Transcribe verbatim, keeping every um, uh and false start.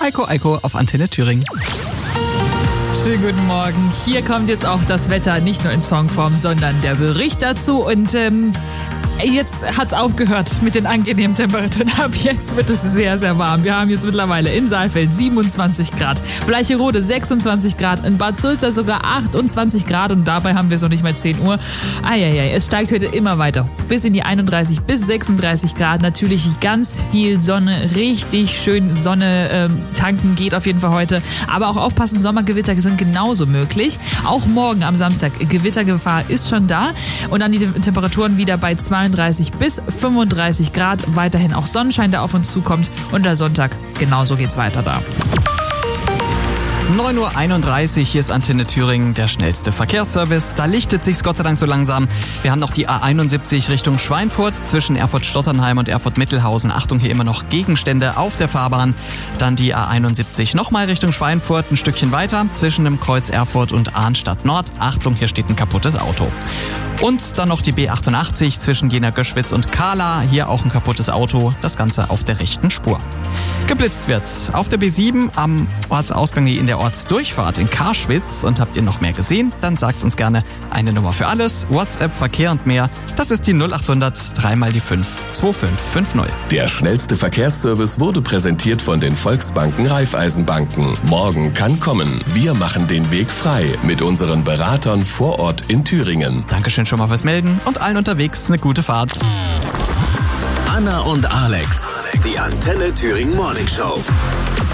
Heiko Eiko auf Antenne Thüringen. Schönen guten Morgen. Hier kommt jetzt auch das Wetter, nicht nur in Songform, sondern der Bericht dazu. Und ähm, jetzt hat's aufgehört mit den angenehmen Temperaturen. Ab jetzt wird es sehr, sehr warm. Wir haben jetzt mittlerweile in Saalfeld siebenundzwanzig Grad, Bleicherode sechsundzwanzig Grad, in Bad Sulza sogar achtundzwanzig Grad und dabei haben wir es noch nicht mal zehn Uhr. Eieiei, es steigt heute immer weiter. Bis in die einunddreißig bis sechsunddreißig Grad. Natürlich ganz viel Sonne, richtig schön Sonne ähm, tanken geht auf jeden Fall heute. Aber auch aufpassen, Sommergewitter sind genauso möglich. Auch morgen am Samstag, Gewittergefahr ist schon da. Und dann die Temperaturen wieder bei zweiunddreißig bis fünfunddreißig Grad. Weiterhin auch Sonnenschein, der auf uns zukommt. Und der Sonntag, genauso geht's weiter da. neun Uhr einunddreißig, hier ist Antenne Thüringen, der schnellste Verkehrsservice. Da lichtet sich's Gott sei Dank so langsam. Wir haben noch die A einundsiebzig Richtung Schweinfurt zwischen Erfurt-Stotternheim und Erfurt-Mittelhausen. Achtung, hier immer noch Gegenstände auf der Fahrbahn. Dann die A einundsiebzig nochmal Richtung Schweinfurt, ein Stückchen weiter zwischen dem Kreuz Erfurt und Arnstadt Nord. Achtung, hier steht ein kaputtes Auto. Und dann noch die B achtundachtzig zwischen Jena-Göschwitz und Kahla. Hier auch ein kaputtes Auto, das Ganze auf der rechten Spur. Geblitzt wird auf der B sieben am Ortsausgang in der Ortsdurchfahrt in Karschwitz. Und habt ihr noch mehr gesehen? Dann sagt uns gerne eine Nummer für alles. WhatsApp, Verkehr und mehr. Das ist die null achthundert drei mal die fünf zwei fünf fünf null. Der schnellste Verkehrsservice wurde präsentiert von den Volksbanken Raiffeisenbanken. Morgen kann kommen. Wir machen den Weg frei mit unseren Beratern vor Ort in Thüringen. Dankeschön schon mal fürs Melden und allen unterwegs eine gute Fahrt. Anna und Alex, die Antenne Thüringen Morning Show.